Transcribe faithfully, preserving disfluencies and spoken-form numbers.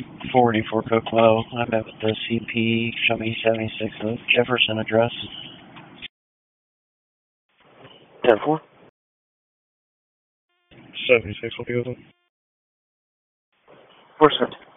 forty-four Cooklow. I'm at the C P, show me seventy-six of Jefferson address. ten four. seventy-six will be with them. four seven.